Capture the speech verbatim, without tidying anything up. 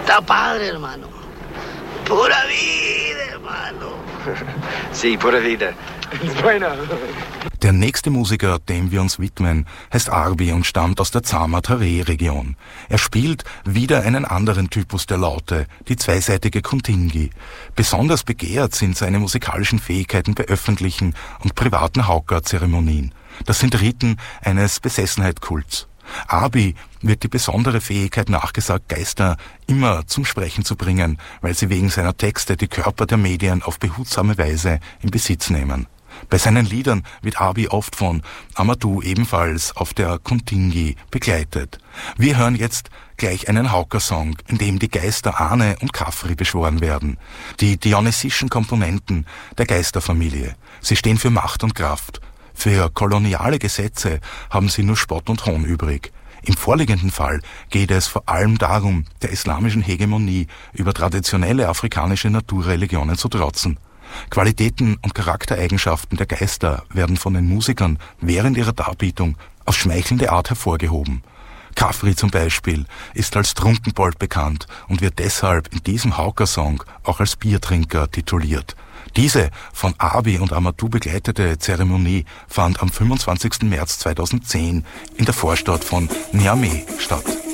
Está padre, hermano. Pura vida, hermano. Sí, pura vida. Bueno. Der nächste Musiker, dem wir uns widmen, heißt Arbi und stammt aus der Zama-Taré-Region. Er spielt wieder einen anderen Typus der Laute, die zweiseitige Kuntingi. Besonders begehrt sind seine musikalischen Fähigkeiten bei öffentlichen und privaten Hauka-Zeremonien. Das sind Riten eines Besessenheitskults. Arbi wird die besondere Fähigkeit nachgesagt, Geister immer zum Sprechen zu bringen, weil sie wegen seiner Texte die Körper der Medien auf behutsame Weise in Besitz nehmen. Bei seinen Liedern wird Arbi oft von Amadou ebenfalls auf der Kuntingi begleitet. Wir hören jetzt gleich einen Hauka-Song, in dem die Geister Ane und Kafri beschworen werden. Die dionysischen Komponenten der Geisterfamilie. Sie stehen für Macht und Kraft. Für koloniale Gesetze haben sie nur Spott und Hohn übrig. Im vorliegenden Fall geht es vor allem darum, der islamischen Hegemonie über traditionelle afrikanische Naturreligionen zu trotzen. Qualitäten und Charaktereigenschaften der Geister werden von den Musikern während ihrer Darbietung auf schmeichelnde Art hervorgehoben. Kafri zum Beispiel ist als Trunkenbold bekannt und wird deshalb in diesem Hauka-Song auch als Biertrinker tituliert. Diese von Arbi und Amadou begleitete Zeremonie fand am fünfundzwanzigsten März zweitausendzehn in der Vorstadt von Niamey statt.